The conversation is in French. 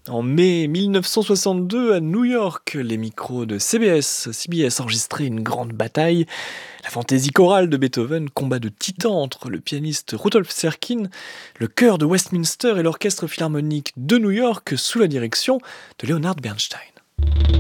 En mai 1962, à New York, les micros de CBS enregistraient une grande bataille. La fantaisie chorale de Beethoven, combat de titans entre le pianiste Rudolf Serkin, le chœur de Westminster et l'orchestre philharmonique de New York sous la direction de Leonard Bernstein.